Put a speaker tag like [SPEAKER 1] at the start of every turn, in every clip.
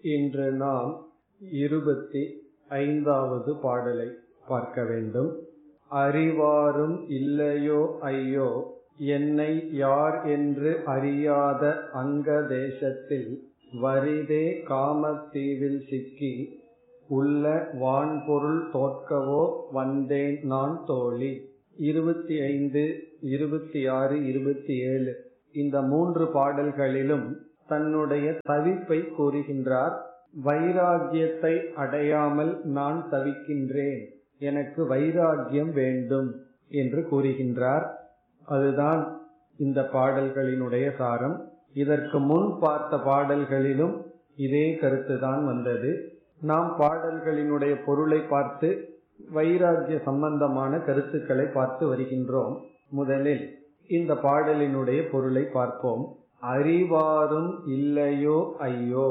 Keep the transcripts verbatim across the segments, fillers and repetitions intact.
[SPEAKER 1] இன்று நாம் இருபத்தி ஐந்தாவது பாடலை பார்க்க வேண்டும். அறிவாரும் இல்லையோ ஐயோ, என்னை யார் என்று அறியாத அங்க தேசத்தில் வரிதே காமத்தீவில் சிக்கி உள்ள வான்பொருள் தோற்கவோ வந்தேன் நான் தோழி. இருபத்தி ஐந்து, இருபத்தி ஆறு, இருபத்தி ஏழு இந்த மூன்று பாடல்களிலும் தன்னுடைய தவிப்பை கூறுகின்றார். வைராகியத்தை அடையாமல் நான் தவிக்கின்றேன், எனக்கு வைராகியம் வேண்டும் என்று கூறுகின்றார். அதுதான் இந்த பாடல்களினுடைய சாரம். இதற்கு முன் பார்த்த பாடல்களிலும் இதே கருத்துதான் வந்தது. நாம் பாடல்களினுடைய பொருளை பார்த்து வைராகிய சம்பந்தமான கருத்துக்களை பார்த்து வருகின்றோம். முதலில் இந்த பாடலினுடைய பொருளை பார்ப்போம். அறிவாரும் இல்லையோ ஐயோ.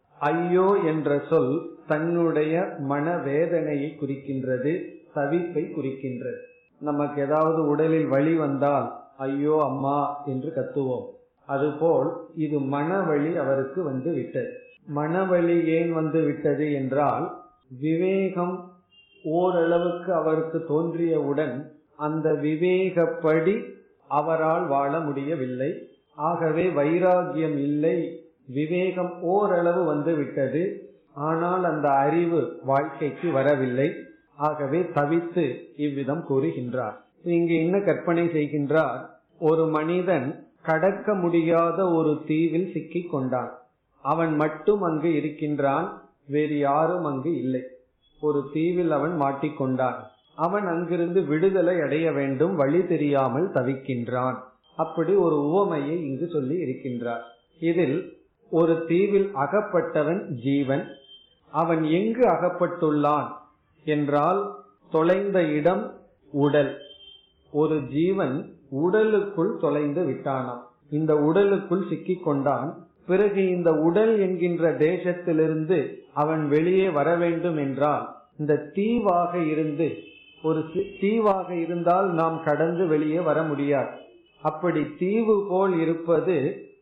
[SPEAKER 1] ஐயோ என்ற சொல் தன்னுடைய மனவேதனையை குறிக்கின்றது, தவிப்பை குறிக்கின்றது. நமக்கு ஏதாவது உடலில் வலி வந்தால் ஐயோ அம்மா என்று கத்துவோம். அதுபோல் இது மனவலி அவருக்கு வந்து விட்டது. மனவலி ஏன் வந்து விட்டது என்றால், விவேகம் ஓரளவுக்கு அவருக்கு தோன்றியவுடன் அந்த விவேகப்படி அவரால் வாழ முடியவில்லை. ஆகவே வைராகியம் இல்லை, விவேகம் ஓரளவு வந்து விட்டது, ஆனால் அந்த அறிவு வாழ்க்கைக்கு வரவில்லை. ஆகவே தவித்து இவ்விதம் கூறுகின்றார். இங்கு என்ன கற்பனை செய்கின்றார்? ஒரு மனிதன் கடக்க முடியாத ஒரு தீவில் சிக்கிக் கொண்டான். அவன் மட்டும் அங்கு இருக்கின்றான், வேறு யாரும் அங்கு இல்லை. ஒரு தீவில் அவன் மாட்டிக்கொண்டான். அவன் அங்கிருந்து விடுதலை அடைய வேண்டும், வழி தெரியாமல் தவிக்கின்றான். அப்படி ஒரு உவமையை இங்கு சொல்லி இருக்கின்றார். இதில் ஒரு தீவில் அகப்பட்டவன் ஜீவன். அவன் எங்கு அகப்பட்டுள்ளான் என்றால், தொலைந்த இடம் உடல். ஒரு ஜீவன் உடலுக்குள் தொலைந்து விட்டானாம். இந்த உடலுக்குள் சிக்கிக் கொண்டான். பிறகு இந்த உடல் என்கின்ற தேசத்திலிருந்து அவன் வெளியே வர வேண்டும் என்றால், இந்த தீவாக இருந்து, ஒரு தீவாக இருந்தால் நாம் கடந்து வெளியே வர முடியாது. அப்படி தீவு போல் இருப்பது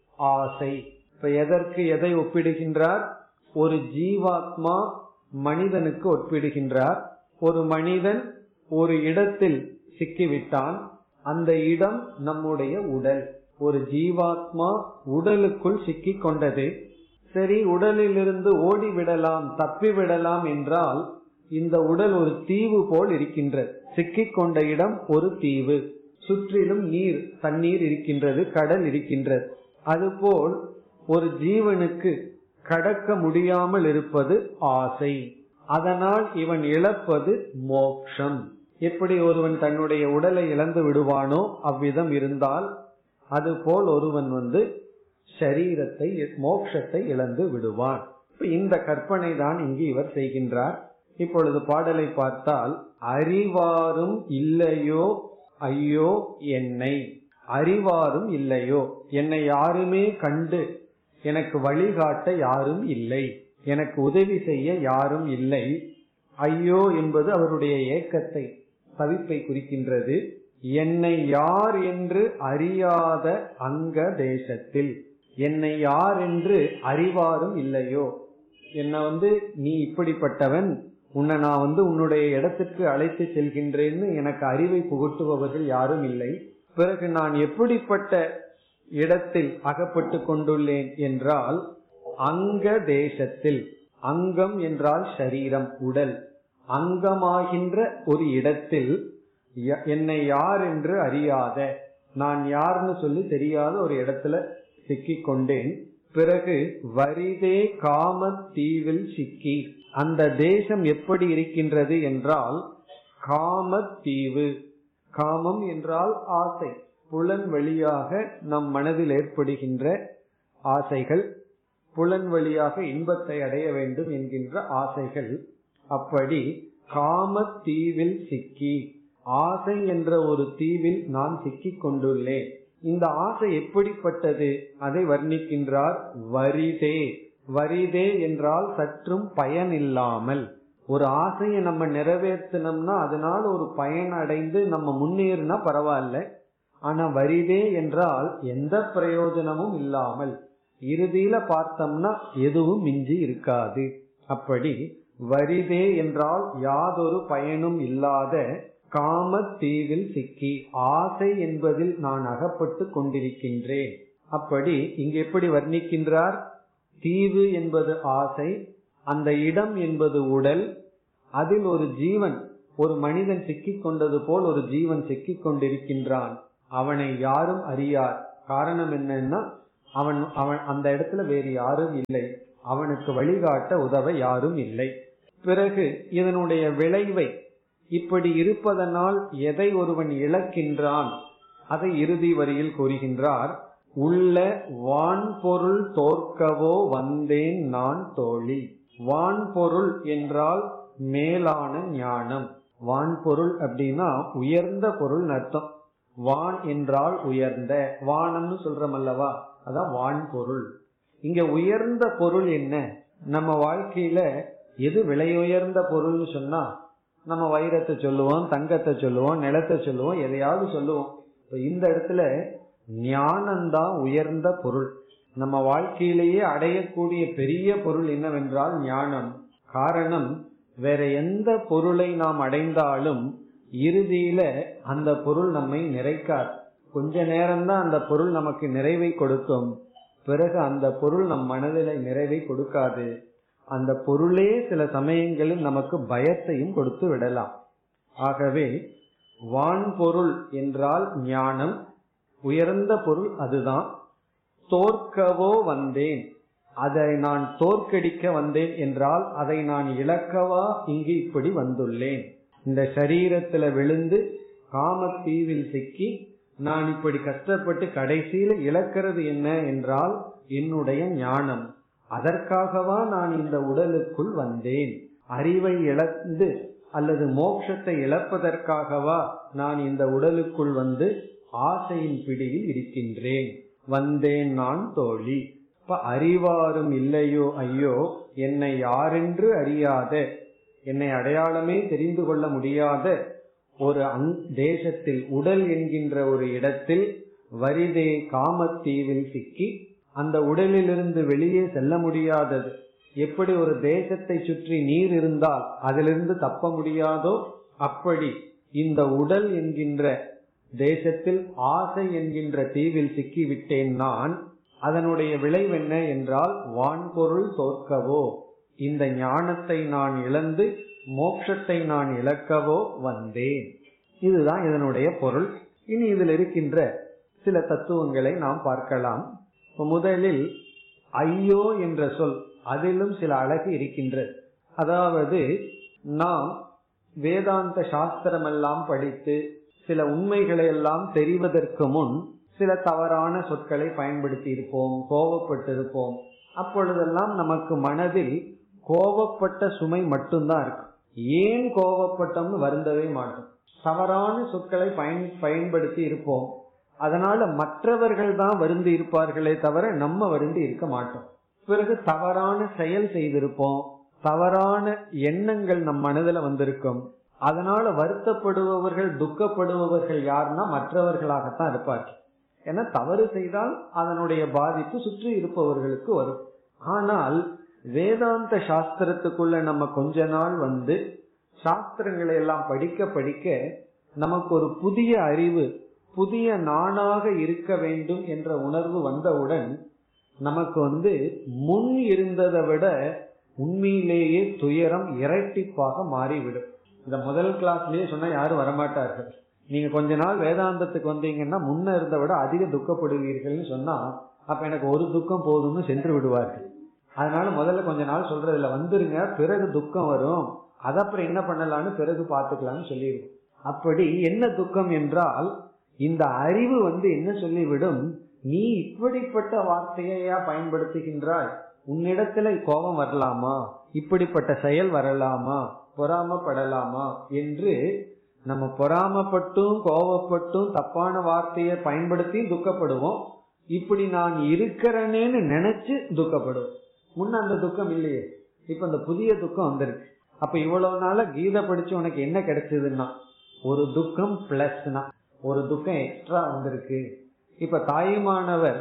[SPEAKER 1] ஆசை. இப்ப எதற்கு எதை ஒப்பிடுகின்றார்? ஒரு ஜீவாத்மா மனிதனுக்கு ஒப்பிடுகின்றார். ஒரு மனிதன் ஒரு இடத்தில் சிக்கிவிட்டான், அந்த இடம் நம்முடைய உடல். ஒரு ஜீவாத்மா உடலுக்குள் சிக்கிக் கொண்டது. சரி, உடலிலிருந்து ஓடிவிடலாம், தப்பிவிடலாம் என்றால், இந்த உடல் ஒரு தீவு போல் இருக்கின்றது. சிக்கிக் கொண்ட இடம் ஒரு தீவு, சுற்றிலும் நீர், தண்ணீர் இருக்கின்றது, கடல் இருக்கின்றது. அதுபோல் ஒரு ஜீவனுக்கு கடக்க முடியாமல் இருப்பது ஆசை. அதனால் இவன் இழப்பது மோக்ஷம். எப்படி ஒருவன் தன்னுடைய உடலை இழந்து விடுவானோ அவ்விதம் இருந்தால், அதுபோல் ஒருவன் வந்து ஷரீரத்தை, மோக்ஷத்தை இழந்து விடுவான். இந்த கற்பனை தான் இங்கு இவர் செய்கின்றார். இப்பொழுது பாடலை பார்த்தால், அறிவாரும் இல்லையோ ஐயோ என்னை. அறிவாரும் இல்லையோ, என்னை யாருமே கண்டு எனக்கு வழிகாட்ட யாரும் இல்லை, எனக்கு உதவி செய்ய யாரும் இல்லை. ஐயோ என்பது அவருடைய ஏக்கத்தை, தவிப்பை குறிக்கின்றது. என்னை யார் என்று அறியாத அங்க தேசத்தில், என்னை யார் என்று அறிவாரும் இல்லையோ. என்ன வந்து நீ இப்படிப்பட்டவன், உன்னை நான் வந்து உன்னுடைய இடத்திற்கு அழைத்து செல்கின்றேன்னு எனக்கு அறிவை புகட்டுபவர்கள் யாரும் இல்லை. பிறகு நான் எப்படிப்பட்ட இடத்தில் அகப்பட்டு கொண்டுள்ளேன் என்றால், அங்க தேசத்தில். அங்கம் என்றால் ஷரீரம், உடல். அங்கமாகின்ற ஒரு இடத்தில் என்னை யார் என்று அறியாத, நான் யாருன்னு சொல்லி தெரியாத ஒரு இடத்துல சிக்கிக் கொண்டேன். பிறகு வரிதே காம தீவில் சிக்கி. அந்த தேசம் எப்படி இருக்கின்றது என்றால், காம தீவு. காமம் என்றால் ஆசை, புலன் வழியாக நம் மனதில் ஏற்படுகின்ற ஆசைகள், புலன் வழியாக இன்பத்தை அடைய வேண்டும் என்கின்ற ஆசைகள். அப்படி காம தீவில் சிக்கி, ஆசை என்ற ஒரு தீவில் நான் சிக்கிக் கொண்டுள்ளேன். இந்த ஆசை எப்படிப்பட்டது அதை வர்ணிக்கின்றார். வரிதே. வரிதே என்றால் சற்றும் பயன் இல்லாமல். ஒரு ஆசையை நம்ம நிறைவேற்றணும்னா அதனால் ஒரு பயன் அடைந்து நம்ம முன்னேறினா பரவாயில்ல. ஆனா வரிதே என்றால் எந்த பிரயோஜனமும் இல்லாமல், இறுதியில பார்த்தோம்னா எதுவும் மிஞ்சி இருக்காது. அப்படி வரிதே என்றால் யாதொரு பயனும் இல்லாத காம தீவில் சிக்கி ஆசை என்பதில் நான் அகப்பட்டு கொண்டிருக்கின்றேன். அப்படி இங்கு எப்படி வர்ணிக்கின்றார்? தீவு என்பது ஆசை, அந்த இடம் என்பது உடல், அதில் ஒரு ஜீவன், ஒரு மனிதன் சிக்கிக் கொண்டது போல் ஒரு ஜீவன் சிக்கிக் கொண்டிருக்கின்றான். அவனை யாரும் அறியார். காரணம் என்னன்னா அவன் அவன் அந்த இடத்துல வேறு யாரும் இல்லை, அவனுக்கு வழிகாட்ட உதவ யாரும் இல்லை. பிறகு இதனுடைய விளைவை, இப்படி இருப்பதனால் எதை ஒருவன் இழக்கின்றான் அதை இறுதி வரியில் கூறுகின்றார். உள்ள வான்பொருள் தோற்கவோ வந்தேன் நான் தோழி. வான்பொருள் என்றால் மேலான ஞானம். வான்பொருள் அப்படின்னா உயர்ந்த பொருள் அர்த்தம். வான் என்றால் உயர்ந்த, வானம்னு சொல்றோம் அல்லவா, அதான் வான்பொருள். இங்க உயர்ந்த பொருள் என்ன? நம்ம வாழ்க்கையில எது விலையுயர்ந்த பொருள்னு சொன்னா நம்ம வைரத்தை சொல்லுவோம், தங்கத்தை சொல்லுவோம், நிலத்தை சொல்லுவோம், எதையாவது சொல்லுவோம். இந்த இடத்துல ஞானம்தான் உயர்ந்த பொருள். நம்ம வாழ்க்கையிலேயே அடையக்கூடிய பெரிய பொருள் என்னவென்றால் ஞானம். காரணம், வேற எந்த பொருளை நாம் அடைந்தாலும் இறுதியில அந்த பொருள் நம்மை நிறைக்காது. கொஞ்ச நேரம்தான் அந்த பொருள் நமக்கு நிறைவை கொடுக்கும். பிறகு அந்த பொருள் நம் மனதில நிறைவை கொடுக்காது. அந்த பொருளே சில சமயங்களில் நமக்கு பயத்தையும் கொடுத்து விடலாம். ஆகவே வான்பொருள் என்றால் ஞானம், உயர்ந்த பொருள் அதுதான். தோற்கவோ வந்தேன், அதை நான் தோற்கடிக்க வந்தேன் என்றால் அதை நான் இழக்கவா இங்கு இப்படி வந்துள்ளேன். இந்த சரீரத்துல விழுந்து காமத்தீவில் சிக்கி நான் இப்படி கஷ்டப்பட்டு கடைசியில இழக்கிறது என்ன என்றால் என்னுடைய ஞானம். அதற்காகவா நான் இந்த உடலுக்குள் வந்தேன். அறிவை இழந்து அல்லது மோட்சத்தை இழப்பதற்காகவா நான் இந்த உடலுக்குள் வந்து ஆசையின் பிடியில் இருக்கின்றேன். வந்தேன் நான் தோழி. இப்ப அறிவாரும் இல்லையோ ஐயோ, என்னை யாரென்று அறியாத, என்னை அடையாளமே தெரிந்து கொள்ள முடியாத ஒரு தேசத்தில், உடல் என்கின்ற ஒரு இடத்தில் வரிதே காமத்தீவில் சிக்கி அந்த உடலிலிருந்து வெளியே செல்ல முடியாதது. எப்படி ஒரு தேசத்தை சுற்றி நீர் இருந்தால் அதிலிருந்து தப்ப முடியாதோ, அப்படி இந்த உடல் என்கின்ற தேசத்தில் ஆசை என்கின்ற தீவில் சிக்கிவிட்டேன் நான். அதனுடைய விளைவு என்ன என்றால் வான்பொருள் தோற்கவோ, இந்த ஞானத்தை நான் இழந்து மோட்சத்தை நான் இழக்கவோ வந்தேன். இதுதான் இதனுடைய பொருள். இனி இதில் இருக்கின்ற சில தத்துவங்களை நாம் பார்க்கலாம். முதலில் ஐயோ என்ற சொல், அதிலும் சில அழகு இருக்கின்றது. அதாவது நாம் வேதாந்த சாஸ்திரம் எல்லாம் படித்து சில உண்மைகளை எல்லாம் தெரிவதற்கு முன் சில தவறான சொற்களை பயன்படுத்தி இருப்போம், கோபப்பட்டிருப்போம். அப்பொழுதெல்லாம் நமக்கு மனதில் கோபப்பட்ட சுமை மட்டும்தான் இருக்கு. ஏன் கோபப்பட்டோம்னு வருந்தவே மாட்டோம். தவறான சொற்களை பயன் பயன்படுத்தி இருப்போம். அதனால மற்றவர்கள் தான் வருந்தி இருப்பார்களே தவிர நம்ம வருந்தி இருக்க மாட்டோம். பிறகு தவறான செயல் செய்திருப்போம், தவறான எண்ணங்கள் நம் மனதில் வந்திருக்கும். அதனால வருத்தப்படுபவர்கள் துக்கப்படுபவர்கள் யாருன்னா மற்றவர்களாகத்தான் இருப்பார்கள். ஏன்னா தவறு செய்தால் அதனுடைய பாதிப்பு சுற்றி இருப்பவர்களுக்கு வரும். ஆனால் வேதாந்த சாஸ்திரத்துக்குள்ள நம்ம கொஞ்ச நாள் வந்து சாஸ்திரங்களை எல்லாம் படிக்க படிக்க நமக்கு ஒரு புதிய அறிவு, புதிய நானாக இருக்க வேண்டும் என்ற உணர்வு வந்தவுடன் நமக்கு வந்து முன் இருந்ததை விட உண்மையிலேயே துயரம் இரட்டிப்பாக மாறிவிடும். இந்த முதல் கிளாஸ்லயே சொன்னா யாரும் வரமாட்டார்கள். நீங்க கொஞ்ச நாள் வேதாந்தத்துக்கு வந்தீங்கன்னா முன்ன இருந்த விட அதிக துக்கப்படுவீர்கள்னு சொன்னா அப்ப எனக்கு ஒரு துக்கம் போதும்னு சென்று விடுவார்கள். அதனால முதல்ல கொஞ்ச நாள் சொல்றதுல வந்துருங்க, பிறகு துக்கம் வரும், அது அப்புறம் என்ன பண்ணலான்னு பிறகு பாத்துக்கலாம்னு சொல்லிடுவோம். அப்படி என்ன துக்கம் என்றால் இந்த அறிவு வந்து என்ன சொல்லிவிடும், நீ இப்படிப்பட்ட வார்த்தையா பயன்படுத்துகின்றாய், உன்னிடத்துல கோபம் வரலாமா, இப்படிப்பட்ட செயல் வரலாமா, பொறாமப்படலாமா என்று நம்ம பொறாமப்பட்டும் கோபப்பட்டும் தப்பான வார்த்தையை பயன்படுத்தி துக்கப்படுவோம். இப்படி நான் இருக்கிறேன்னு நினைச்சு துக்கப்படுவோம். முன்ன அந்த துக்கம் இல்லையே, இப்ப அந்த புதிய துக்கம் வந்திருக்கு. அப்ப இவ்வளவு நாள கீதை படிச்சு உனக்கு என்ன கிடைச்சதுன்னா ஒரு துக்கம் பிளஸ்னா ஒரு துக்கம் எக்ஸ்ட்ரா வந்திருக்கு. இப்ப தாயுமானவர்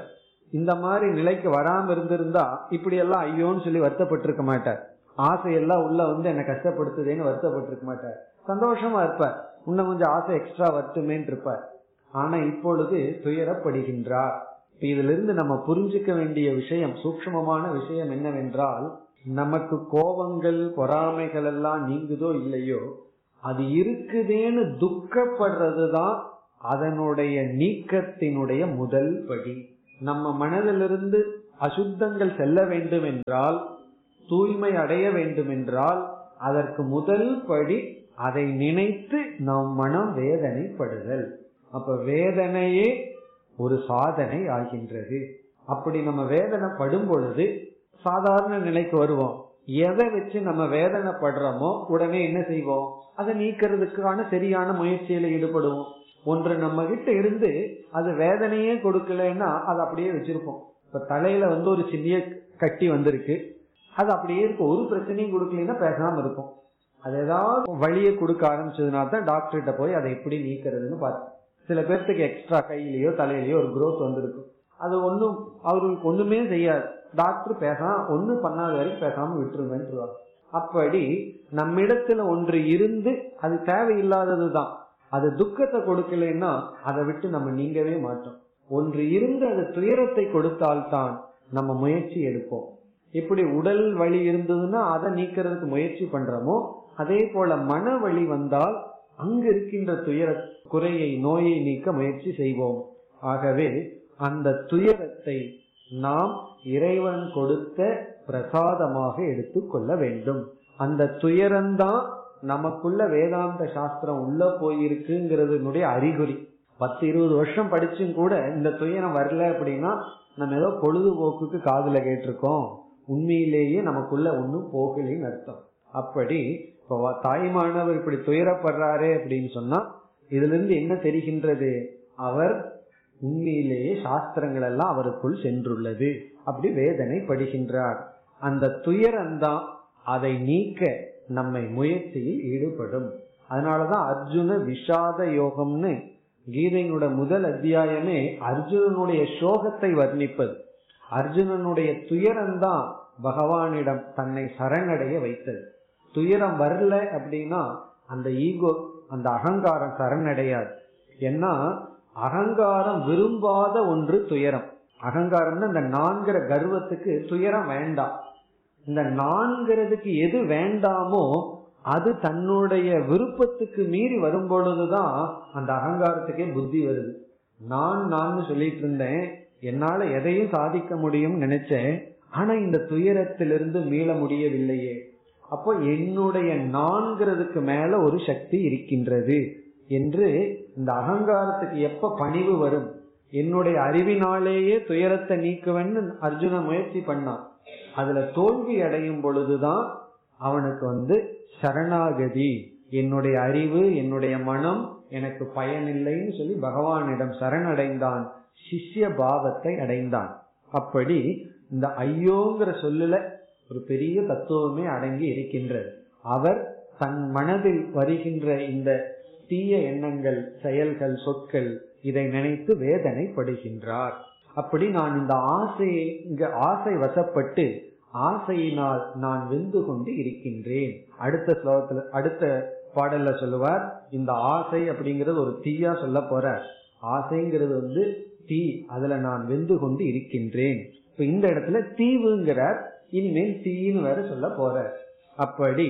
[SPEAKER 1] இந்த மாதிரி நிலைக்கு வராம இருந்திருந்தா இப்படி எல்லாம் ஐயோன்னு சொல்லி வருத்தப்பட்டிருக்க மாட்டார். ஆசையெல்லாம் உள்ள வந்து என்ன கஷ்டப்படுத்துதேன்னு வருத்தப்பட்டிருக்க மாட்டார். சந்தோஷமா இருப்பார். இன்னும் கொஞ்சம் ஆசை எக்ஸ்ட்ரா வருத்துமேன்னு இருப்பார். ஆனா இப்பொழுது துயரப்படுகின்றார். இதுல இருந்து நம்ம புரிஞ்சுக்க வேண்டிய விஷயம், சூக்ஷ்மமான விஷயம் என்னவென்றால், நமக்கு கோபங்கள் பொறாமைகள் எல்லாம் நீங்குதோ இல்லையோ, அது இருக்குதேன்னு துக்கப்படுறதுதான் அதனுடைய நீக்கத்தினுடைய முதல் படி. நம்ம மனதிலிருந்து அசுத்தங்கள் செல்ல வேண்டும் என்றால், தூய்மை அடைய வேண்டும் என்றால், அதற்கு முதல் படி அதை நினைத்து நம் மனம் வேதனைப்படுதல். அப்ப வேதனையே ஒரு சாதனை ஆகின்றது. அப்படி நம்ம வேதனைப்படும் பொழுது சாதாரண நிலைக்கு வருவோம். எதை வச்சு நம்ம வேதனைப்படுறோமோ உடனே என்ன செய்வோம், அதை நீக்கிறதுக்கான சரியான முயற்சியில ஈடுபடுவோம். ஒன்று நம்ம கிட்ட இருந்து அது வேதனையே கொடுக்கலன்னா அது அப்படியே வச்சிருப்போம். இப்ப தலையில வந்து ஒரு சிறிய கட்டி வந்திருக்கு, அது அப்படியே இருக்கு, ஒரு பிரச்சனையும் கொடுக்கலன்னா பேசாம இருக்கும். அது ஏதாவது வழியை கொடுக்க ஆரம்பிச்சதுனால தான் டாக்டர்கிட்ட போய் அதை எப்படி நீக்கிறதுன்னு பார்த்து. சில பேர்த்துக்கு எக்ஸ்ட்ரா கையிலயோ தலையிலயோ ஒரு குரோத் வந்திருக்கும், அது ஒன்னும் அவருக்கு ஒண்ணுமே செய்யாது, டாக்டர் பேசாம ஒண்ணு பண்ணாத வரைக்கும் பேசாம விட்டுருங்க. அப்படி நம்மிடத்துல ஒன்று இருந்து அது தேவையில்லாததுதான், அது துக்கத்தை கொடுக்கலன்னா அதை விட்டு நம்ம நீங்கவே மாட்டோம். ஒன்று இருந்து அது துயரத்தை கொடுத்தால்தான் நம்ம முயற்சி எடுப்போம். எப்படி உடல் வலி இருந்ததுன்னா அதை நீக்கிறதுக்கு முயற்சி பண்றோமோ, அதே போல மன வலி வந்தால் அங்கு இருக்கின்ற துயர குறையை நோயை நீக்க முயற்சி செய்வோம். ஆகவே அந்த துயரத்தை நாம் இறைவன் கொடுத்த பிரசாதமாக எடுத்துக்கொள்ள வேண்டும். அந்த துயரம்தான் நமக்குள்ள வேதாந்த சாஸ்திரம் உள்ள போயிருக்குங்கிறதுனுடைய அறிகுறி. பத்து இருபது வருஷம் படிச்சும் கூட இந்த துயரம் வரல அப்படின்னா நம்ம ஏதோ பொழுதுபோக்குக்கு காதுல கேட்டிருக்கோம், உண்மையிலேயே நமக்குள்ள ஒன்னும் போகலின்னு அர்த்தம். அப்படி இப்போ தாய்மானவர் இப்படி துயரப்படுறாரே அப்படின்னு சொன்னா இதுல இருந்து என்ன தெரிகின்றது, அவர் உண்மையிலேயே சாஸ்திரங்கள் எல்லாம் அவருக்குள் சென்றுள்ளது, அப்படி வேதனைப்படுகின்றார். அந்த துயரம்தான் அதை நீக்க நம்மை முயற்சியில் ஈடுபடும். அதனாலதான் அர்ஜுன விஷாத யோகம்னு கீதையினுடைய முதல் அத்தியாயமே அர்ஜுனனுடைய சோகத்தை வர்ணிப்பது. அர்ஜுனனுடைய துயரம்தான் பகவானிடம் தன்னை சரணடைய வைத்தது. துயரம் வரல அப்படின்னா அந்த ஈகோ, அந்த அகங்காரம் சரணடையாது. ஏன்னா அகங்காரம் விரும்பாத ஒன்று துயரம். அகங்காரம்னா இந்த நான்கிற கர்வத்துக்கு துயரம் வேண்டாம். இந்த நான்கிறதுக்கு எது வேண்டாமோ அது தன்னுடைய விருப்பத்துக்கு மீறி வரும் பொழுதுதான் அந்த அகங்காரத்துக்கே புத்தி வருது. நான் நான் சொல்லிட்டு இருந்தேன், என்னால எதையும் சாதிக்க முடியும் நினைச்சேன், ஆனா இந்த துயரத்திலிருந்து மீள முடியவில்லையே. அப்போ என்னுடைய நான்கிறதுக்கு மேல ஒரு சக்தி இருக்கின்றது என்று இந்த அகங்காரத்துக்கு எப்ப பணிவு வரும், என்னுடைய அறிவினாலேயே துயரத்தை நீக்குவேன்னு அர்ஜுன முயற்சி பண்ணான். அதுல தோல்வி அடையும் பொழுதுதான் அவனுக்கு வந்து சரணாகதி, என்னுடைய அறிவு என்னுடைய மனம் எனக்கு பயனில்லைன்னு சொல்லி பகவானிடம் சரணடைந்தான், சிஷ்ய பாவத்தை அடைந்தான். அப்படி இந்த ஐயோங்கிற சொல்லுல ஒரு பெரிய தத்துவமே அடங்கி இருக்கின்றது. அவர் தன் மனதில் வருகின்ற இந்த தீய எண்ணங்கள், செயல்கள், சொற்கள் இதை நினைத்து வேதனைப்படுகின்றார். அப்படி நான் இந்த ஆசையை இங்க ஆசை வசப்பட்டு ஆசையினால் நான் வெந்து கொண்டு இருக்கின்றேன். அடுத்த ஸ்லோகத்துல அடுத்த பாடல்ல சொல்லுவார், இந்த ஆசை அப்படிங்கறது ஒரு தீயா சொல்ல போற, ஆசைங்கிறது வந்து தீ, அதுல நான் வெந்து கொண்டு இருக்கின்றேன். இப்ப இந்த இடத்துல தீவுங்கிறார், இனிமேல் தீன்னு வேற சொல்ல போற. அப்படி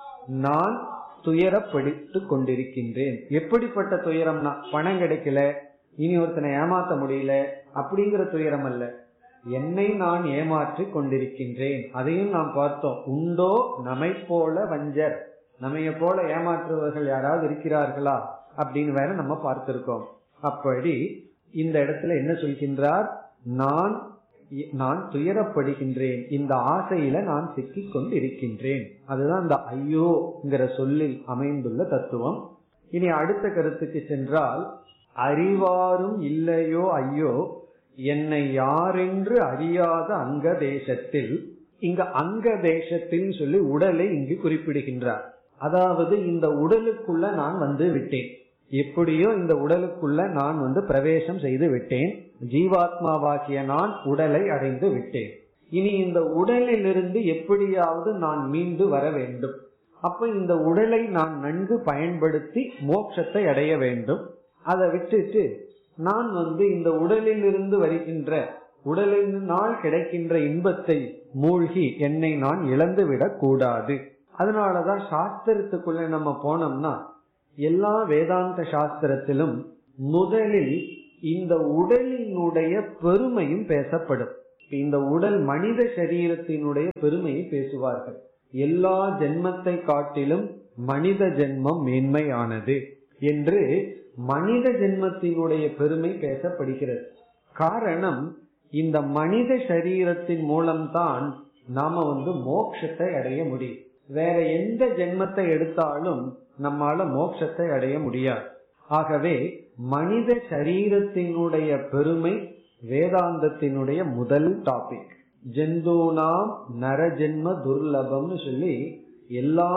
[SPEAKER 1] நான் துயரப்படுத்து கொண்டிருக்கின்றேன். எப்படிப்பட்ட துயரம்னா, பணம் கிடைக்கல, இனி ஒருத்தனை ஏமாத்த முடியல அப்படிங்கிற துயரம் அல்ல, என்னை நான் ஏமாற்றி கொண்டிருக்கின்றேன். அதையும் நாம் பார்த்தோம். உண்டோ நம்மை போல வஞ்சர், நம்மைய போல ஏமாற்றுவர்கள் யாராவது இருக்கிறார்களா அப்படின்னு வேற நம்ம பார்த்திருக்கோம். அப்படி இந்த இடத்துல என்ன சொல்கின்றார், நான் நான் துயரப்படுகின்றேன், இந்த ஆசையில நான் சிக்கிக் கொண்டு இருக்கின்றேன். அதுதான் இந்த ஐயோங்கிற சொல்லில் அமைந்துள்ள தத்துவம். இனி அடுத்த கருத்துக்கு சென்றால், அறிவாரும் இல்லையோ ஐயோ என்னை யாரென்று அறியாத அங்க தேசத்தில், இங்க அங்க தேசத்தில் சொல்லி உடலை இங்கு குறிப்பிடுகின்றார். அதாவது இந்த உடலுக்குள்ள நான் வந்து விட்டேன். எப்படியோ இந்த உடலுக்குள்ள நான் வந்து பிரவேசம் செய்து விட்டேன், ஜீவாத்மாவாகிய நான் உடலை அடைந்து விட்டேன். இனி இந்த உடலிலிருந்து எப்படியாவது நான் மீண்டு வர வேண்டும். அப்ப இந்த உடலை நான் நன்கு பயன்படுத்தி மோட்சத்தை அடைய வேண்டும். அதை விட்டுட்டு நான் வந்து இந்த உடலில் இருந்து வருகின்ற உடலினால் கிடைக்கின்ற இன்பத்தை மூழ்கி என்னை நான் இழந்து விடக் கூடாது. அதனாலதான் சாஸ்திரத்துக்குள்ள நம்ம போனோம்னா எல்லா வேதாந்த சாஸ்திரத்திலும் முதலில் இந்த உடலினுடைய பெருமையும் பேசப்படும். இந்த உடல் மனித சரீரத்தினுடைய பெருமையை பேசுவார்கள். எல்லா ஜென்மத்தை காட்டிலும் மனித ஜென்மம் மேன்மையானது என்று மனித ஜென்மத்தினுடைய பெருமை பேசப்படுகிறது. காரணம், இந்த மனித சரீரத்தின் மூலம்தான் நாம வந்து மோட்சத்தை அடைய முடியும். வேற எந்த ஜென்மத்தை எடுத்தாலும் நம்மால மோட்சத்தை அடைய முடியாது. ஆகவே மனித சரீரத்தினுடைய பெருமை வேதாந்தத்தினுடைய முதல் டாபிக். ஜெந்தூனாம் நரஜென்ம துர்லபம்னு சொல்லி எல்லா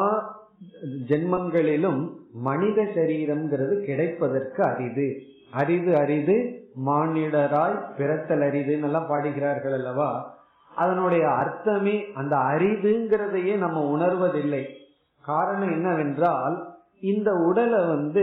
[SPEAKER 1] ஜென்மங்களிலும் மனித சரீரம்ங்கிறது கிடைப்பதற்கு அரிது அரிது அரிது மானிடராய் பிறத்தல் அரிதுன்னு எல்லாம் பாடுகிறார்கள் அல்லவா. அதனுடைய அர்த்தமே அந்த அரிதுங்கிறதையே நம்ம உணர்வதில்லை. காரணம் என்னவென்றால், இந்த உடலை வந்து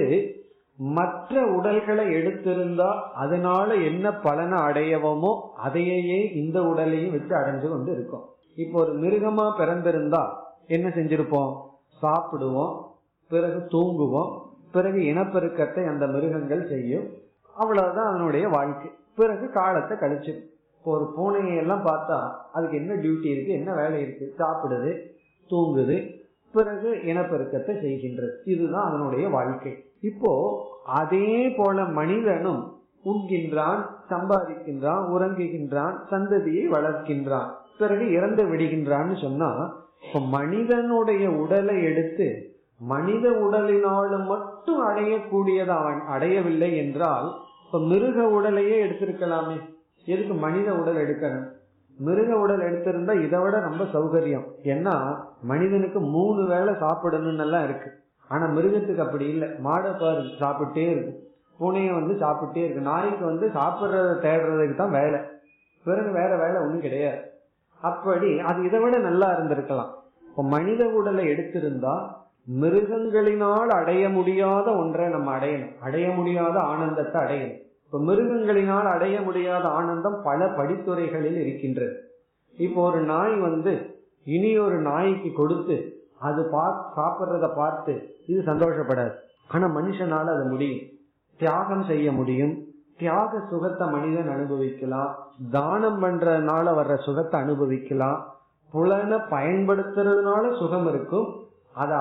[SPEAKER 1] மற்ற உடல்களை எடுத்திருந்தா அதனால என்ன பலனை அடையவோமோ அதையே இந்த உடலையும் வச்சு அடைஞ்சு கொண்டு இருக்கோம். இப்போ ஒரு மிருகமா பிறந்திருந்தா என்ன செஞ்சிருப்போம்? சாப்பிடுவோம், பிறகு தூங்குவோம், பிறகு இனப்பெருக்கத்தை அந்த மிருகங்கள் செய்யும். அவ்வளவுதான் அதனுடைய வாழ்க்கை. பிறகு காலத்தை கழிச்சு. இப்போ ஒரு பூனையை எல்லாம் பார்த்தா அதுக்கு என்ன டியூட்டி இருக்கு, என்ன வேலை இருக்கு? சாப்பிடுது, தூங்குது, பிறகு இனப்பெருக்கத்தை செய்கின்றது. இதுதான் அதனுடைய வாழ்க்கை. இப்போ அதே போல மனிதனும் உண்கின்றான், சம்பாதிக்கின்றான், உறங்குகின்றான், சந்ததியை வளர்க்கின்றான், பிறகு இறந்து விடுகின்றான்னு சொன்னா, இப்ப மனிதனுடைய உடலை எடுத்து மனித உடலினாலும் மட்டும் அடையக்கூடியது அவன் அடையவில்லை என்றால், இப்ப மிருக உடலையே எடுத்திருக்கலாமே, எதுக்கு மனித உடல் எடுக்கணும்? மிருக உடல் எடுத்திருந்தா இதை விட ரொம்ப சௌகரியம். ஏன்னா மனிதனுக்கு மூணு வேளை சாப்பிடணும்னு எல்லாம் இருக்கு. ஆனா மிருகத்துக்கு அப்படி இல்லை. மாடை பாரு சாப்பிட்டே இருக்கு, பூனைய வந்து சாப்பிட்டே இருக்கு, நாய்க்கு வந்து சாப்பிட்றத தேடுறதுக்கு தான் வேலை, பிறகு வேற வேலை ஒண்ணும் கிடையாது. அப்படி அது இதை விட நல்லா இருந்திருக்கலாம். இப்ப மனித உடலை எடுத்திருந்தா மிருகங்களினால் அடைய முடியாத ஒன்றை நம்ம அடையணும், அடைய முடியாத ஆனந்தத்தை அடையணும். இப்ப மிருகங்களினால் அடைய முடியாத ஆனந்தம் பல படித்துறைகளில் இருக்கின்றது. இப்போ ஒரு நாய் வந்து இனி ஒரு நாய்க்கு கொடுத்து அது சாப்பிட்றத பார்த்து இது சந்தோஷப்படாது. ஆனா மனுஷனால அது முடியும், தியாகம் செய்ய முடியும். தியாக சுகத்தை மனிதன் அனுபவிக்கலாம், தானம் பண்றதுனால வர்ற சுகத்தை அனுபவிக்கலாம், புலனை பயன்படுத்துறதுனால சுகம் இருக்கும், அதை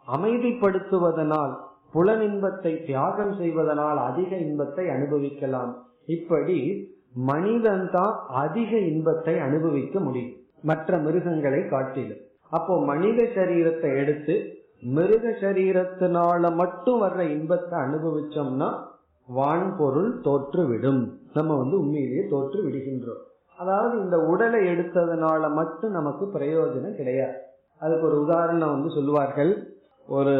[SPEAKER 1] அமைதிப்படுத்துவதனால் புலன் இன்பத்தை தியாகம் செய்வதனால் அதிக இன்பத்தை அனுபவிக்கலாம். இப்படி மனிதன் தான் அதிக இன்பத்தை அனுபவிக்க முடியும் மற்ற மிருகங்களை காட்டிலும். அப்போ மனித சரீரத்தை எடுத்து மிருக சரீரத்தினால மட்டும் வர்ற இன்பத்தை அனுபவிச்சோம்னா வான்பொருள் தோற்றுவிடும். நம்ம வந்து உண்மையிலேயே தோற்று விடுகின்றோம். அதாவது இந்த உடலை எடுத்ததுனால மட்டும் நமக்கு பிரயோஜனம் கிடையாது. அதுக்கு ஒரு உதாரணம் வந்து சொல்லுவார்கள். ஒரு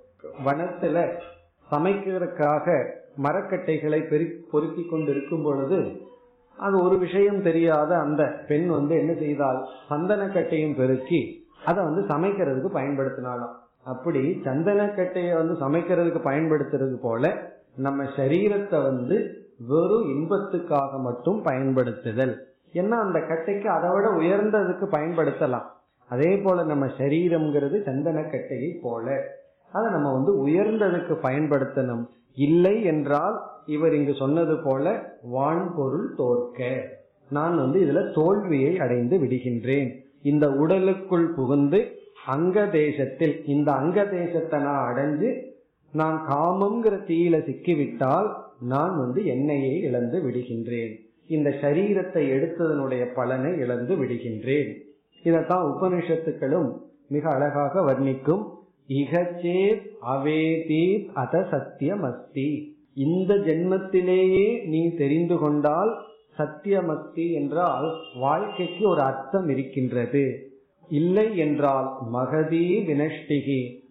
[SPEAKER 1] வனத்துல சமைக்கிறதுக்காக மரக்கட்டைகளை பொறுக்கி கொண்டு இருக்கும் பொழுது அது ஒரு விஷயம் தெரியாத அந்த பெண் வந்து என்ன செய்தால், சந்தனக்கட்டையும் பெருக்கி அதை வந்து சமைக்கிறதுக்கு பயன்படுத்தினாலும். அப்படி சந்தனக்கட்டையை வந்து சமைக்கிறதுக்கு பயன்படுத்துறது போல நம்ம சரீரத்தை வந்து வெறும் இன்பத்துக்காக மட்டும் பயன்படுத்துதல். ஏன்னா அந்த கட்டைக்கு அதை விட உயர்ந்ததுக்கு பயன்படுத்தலாம். அதே போல நம்ம சரீரம்ங்கிறது சந்தனக்கட்டையை போல அதை நம்ம வந்து உயர்ந்ததுக்கு பயன்படுத்தணும். இல்லை என்றால் இவர் இங்கு சொன்னது போல வான்பொருள் தோற்க, நான் வந்து இதுல தோல்வியை அடைந்து விடுகின்றேன். இந்த உடலுக்குள் புகுந்து அங்க தேசத்தில் இந்த அங்க தேசத்தை நான் அடைஞ்சு நான் காமங்கிற தீயில சிக்கிவிட்டால் நான் வந்து என்னையே இழந்து விடுகின்றேன், இந்த சரீரத்தை எடுத்ததனுடைய பலனை இழந்து விடுகின்றேன். இதத்தான் உபனிஷத்துக்களும் மிக அழகாக வர்ணிக்கும். இகச்சேத் அவேதீத் அத சத்தியமஸ்தி, இந்த ஜென்மத்திலேயே நீ தெரிந்து கொண்டால் சத்தியமஸ்தி என்றால் வாழ்க்கைக்கு ஒரு அர்த்தம் இருக்கின்றது. இல்லை என்றால் மகதி வினஷ்டிகி,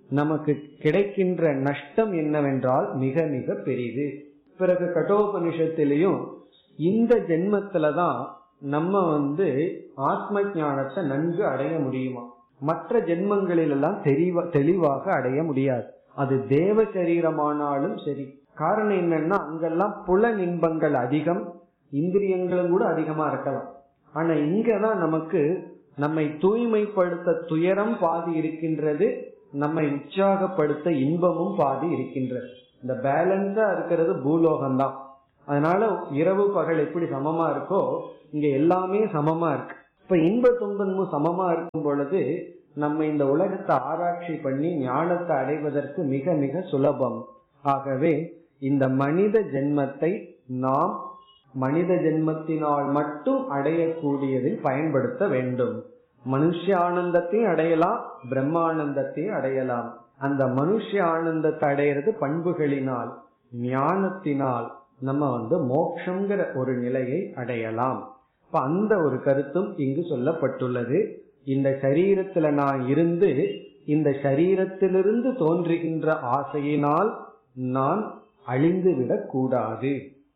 [SPEAKER 1] நமக்கு கிடைக்கின்ற நஷ்டம் என்னவென்றால் மிக மிக பெரிது. பிறகு கட்டோபனிஷத்திலையும் இந்த ஜென்மத்துலதான் நம்ம வந்து ஆத்ம ஞானத்தை நன்கு அடைய முடியுமா, மற்ற ஜென்மங்களிலெல்லாம் தெளிவா தெளிவாக அடைய முடியாது. அது தேவ சரீரமானாலும் சரி. காரணம் என்னன்னா அங்கெல்லாம் புல இன்பங்கள் அதிகம், இந்திரியங்களும் கூட அதிகமா இருக்கலாம். ஆனா இங்கதான் நமக்கு நம்மை தூய்மைப்படுத்த துயரம் பாதி இருக்கின்றது, நம்மை உற்சாகப்படுத்த இன்பமும் பாதி இருக்கின்றது. இந்த பேலன்ஸா இருக்கிறது பூலோகம்தான். அதனால இரவு பகல் எப்படி சமமா இருக்கோ இங்க எல்லாமே சமமா இருக்கு. இப்ப இன்ப துன்பமும் சமமா இருக்கும் பொழுது நம்ம இந்த உலகத்தை ஆராய்ச்சி பண்ணி ஞானத்தை அடைவதற்கு மிக மிக சுலபம். ஆகவே இந்த மனித ஜென்மத்தை நாம் மனித ஜென்மத்தினால் மட்டும் அடையக்கூடியதில் பயன்படுத்த வேண்டும். மனுஷ ஆனந்தத்தையும் அடையலாம், பிரம்மானந்தத்தையும் அடையலாம். அந்த மனுஷ ஆனந்தத்தை அடையிறது பண்புகளினால், ஞானத்தினால் நம்ம வந்து மோட்சங்கிற ஒரு நிலையை அடையலாம். இப்ப அந்த ஒரு கருத்தும் இங்கு சொல்லப்பட்டுள்ளது. இந்த சரீரத்துல நான் இருந்து இந்த சரீரத்திலிருந்து தோன்றுகின்ற ஆசையினால் நான் அழிந்து விடக் கூடாது.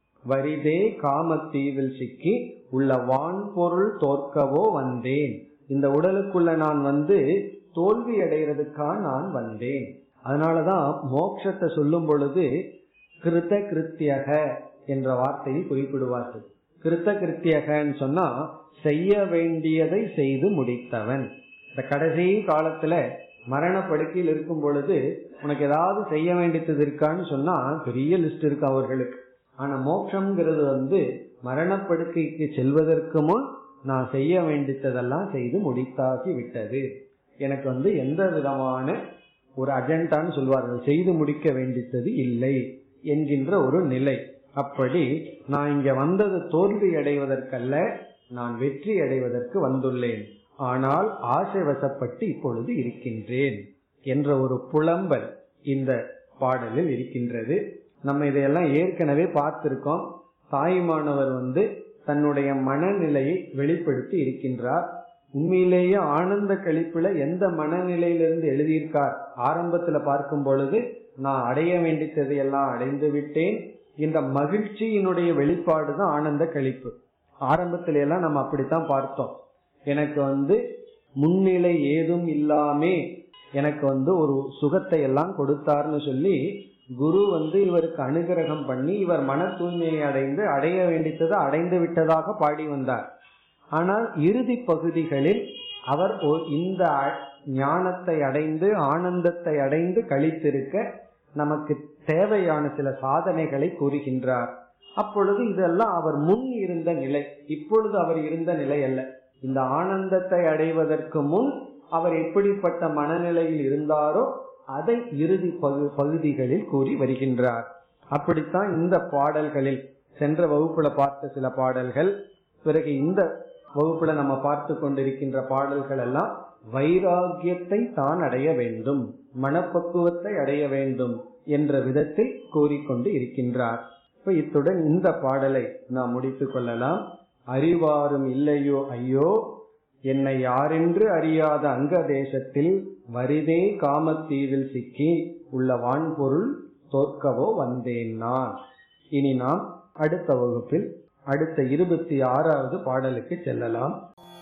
[SPEAKER 1] வரிதே காமத்தீவில் சிக்கி உள்ள வான்பொருள் தோற்கவோ வந்தேன். இந்த உடலுக்குள்ள நான் வந்து தோல்வி அடைகிறதுக்காக நான் வந்தேன். அதனாலதான் மோட்சத்தை சொல்லும் பொழுது கிருத கிருத்தியக என்ற வார்த்தையை குறிப்பிடுவார்கள். கிருத்த கிருத்தியகன்னு சொன்னா செய்ய வேண்டியதை செய்து முடித்தவன். இந்த கடைசி காலத்துல மரண படுக்கையில் இருக்கும் பொழுது உனக்கு ஏதாவது செய்ய வேண்டியது இருக்கான்னு சொன்னா பெரிய லிஸ்ட் இருக்கு அவர்களுக்கு. ஆனா மோட்சம்ங்கிறது வந்து மரணப்படுக்கைக்கு செல்வதற்கு முன் நான் செய்ய வேண்டியதெல்லாம் செய்து முடித்தாகி விட்டது. எனக்கு வந்து எந்த விதமான ஒரு அஜெண்டான்னு சொல்வார்கள், செய்து முடிக்க வேண்டியது இல்லை என்கின்ற ஒரு நிலை. அப்படி நான் இங்க வந்தது தோல்வி அடைவதற்கல்ல, நான் வெற்றி அடைவதற்கு வந்துள்ளேன். ஆனால் ஆசை வசப்பட்டு இப்பொழுது இருக்கின்றேன் என்ற ஒரு புலம்பல் இந்த பாடலில் இருக்கின்றது. நம்ம இதையெல்லாம் ஏற்கனவே பார்த்திருக்கோம். தாய்மானவர் வந்து தன்னுடைய மனநிலையை வெளிப்படுத்தி இருக்கின்றார். உண்மையிலேயே ஆனந்த கழிப்புல எந்த மனநிலையிலிருந்து எழுதியிருக்கார்? ஆரம்பத்துல பார்க்கும் பொழுது நான் அடைய வேண்டியதை எல்லாம் அடைந்து விட்டேன், இந்த மகிழ்ச்சியினுடைய வெளிப்பாடுதான் ஆனந்த கழிப்பு. ஆரம்பத்தில எல்லாம் நம்ம அப்படித்தான் பார்த்தோம். எனக்கு வந்து முன்னிலை ஏதும் இல்லாமே எனக்கு வந்து ஒரு சுகத்தை எல்லாம் கொடுத்தார்னு சொல்லி குரு வந்து இவருக்கு அனுகிரகம் பண்ணி இவர் மன தூய்மையை அடைந்து அடைய வேண்டியதை அடைந்து விட்டதாக பாடி வந்தார். ஆனால் இறுதி பகுதிகளில் அவர் இந்த ஞானத்தை அடைந்து ஆனந்தத்தை அடைந்து கழித்திருக்க நமக்கு தேவையான சில சாதனைகளை கூறுகின்றார். அப்பொழுது இதெல்லாம் அவர் முன் இருந்த நிலை, இப்பொழுது அவர் இருந்த நிலை அல்ல. இந்த ஆனந்தத்தை அடைவதற்கு முன் அவர் எப்படிப்பட்ட மனநிலையில் இருந்தாரோ அதை இறுதி பகுதிகளில் கூறி வருகின்றார். அப்படித்தான் இந்த பாடல்களில் சென்ற வகுப்புல பார்த்த சில பாடல்கள், பிறகு இந்த வகுப்புல நம்ம பார்த்து கொண்டிருக்கின்ற பாடல்கள் எல்லாம் வைராகியத்தை தான் அடைய வேண்டும், மனப்பக்குவத்தை அடைய வேண்டும் என்ற விதத்தில் கூறிக்கொண்டு இருக்கின்றார். இப்ப இத்துடன் இந்த பாடலை நாம் முடித்துக் கொள்ளலாம். அறிவாரும் இல்லையோ ஐயோ என்னை யாரென்று அறியாத அங்க தேசத்தில் வரிதே காமத்தீவில் சிக்கி உள்ள வான்பொருள் தோற்கவோ வந்தேன் நான். இனி நாம் அடுத்த வகுப்பில் அடுத்த இருபத்தி ஆறாவது பாடலுக்கு செல்லலாம்.